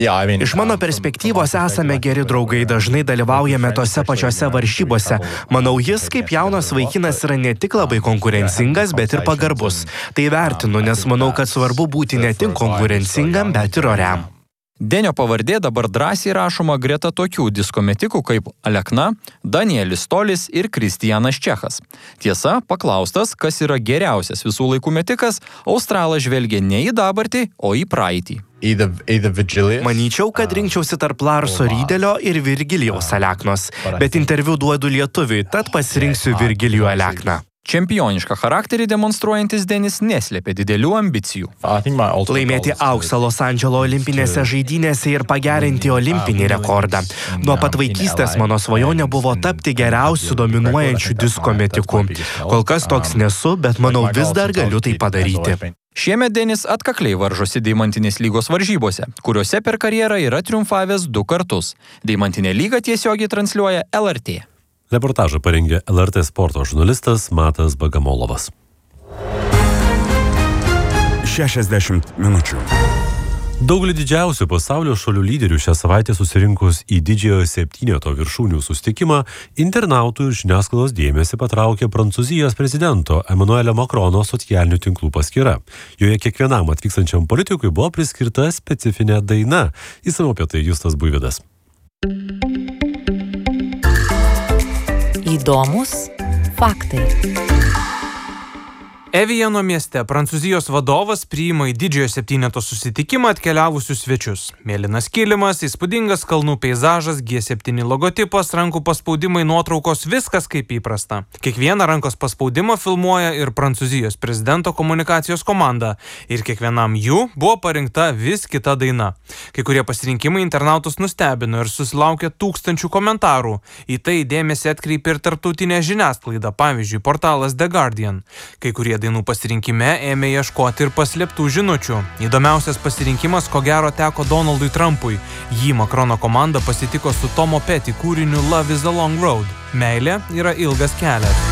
Iš mano perspektyvos esame geri draugai, dažnai dalyvaujame tose pačiose varžybose. Manau, jis kaip jaunas vaikinas yra ne tik labai konkurencingas, bet ir pagarbus. Tai vertinu, nes manau, kad svarbu būti ne tik konkurencingam, bet ir oriam. Denio pavardė dabar drąsiai rašoma greta tokių disko metikų kaip Alekna, Danielis Tolis ir Kristijanas Čechas. Tiesa, paklaustas, kas yra geriausias visų laikų metikas, australas žvelgia ne į dabartį, o į praeitį. Manyčiau, kad rinkčiausi tarp Larso Rydelio ir Virgilijaus Aleknos, bet interviu duodu lietuviui, tad pasirinksiu Virgilijų Alekną. Čempionišką charakterį demonstruojantis Denis neslėpė didelių ambicijų. Laimėti auksą Los Andželo olimpinėse žaidynėse ir pagerinti olimpinį rekordą. Nuo pat vaikystės mano svajonė buvo tapti geriausiu dominuojančiu disko metiku. Kol kas toks nesu, bet manau vis dar galiu tai padaryti. Šiemet Denis atkakliai varžosi Deimantinės lygos varžybose, kuriuose per karjerą yra triumfavęs 2 kartus. Deimantinę lygą tiesiogiai transliuoja LRT. Reportažą parengė LRT sporto žurnalistas Matas Bagamolovas. 60 minučių. Daugelį didžiausių pasaulio šalių lyderių šią savaitę susirinkus į didžiojo 7 viršūnių susitikimą, internautų ir žiniasklaidos dėmesį patraukė Prancūzijos prezidento Emmanuelio Macrono socialinių tinklų paskyra. Joje kiekvienam atvykstančiam politikui buvo priskirta specifinė daina. Išsamiau apie tai Justas Buivydas. Įdomus faktai. Eviano mieste Prancūzijos vadovas priima į didžiojo 7 susitikimą atkeliavusius svečius. Mėlynas kilimas, įspūdingas kalnų peizažas, G7 logotipas, rankų paspaudimai, nuotraukos, viskas kaip įprasta. Kiekvieną rankos paspaudimą filmuoja ir Prancūzijos prezidento komunikacijos komanda. Ir kiekvienam jų buvo parinkta vis kita daina. Kai kurie pasirinkimai internautus nustebino ir susilaukė tūkstančių komentarų. Į tai dėmesį atkreipė ir tarptautinė žiniasklaida, pavyzdžiui, portalas The Guardian. Kai kurie dainų pasirinkime ėmė ieškoti ir paslėptų žinučių. Įdomiausias pasirinkimas ko gero teko Donaldui Trumpui. Jį Macrono komanda pasitiko su Tomo Petty kūriniu Love is a Long Road. Meilė yra ilgas kelias.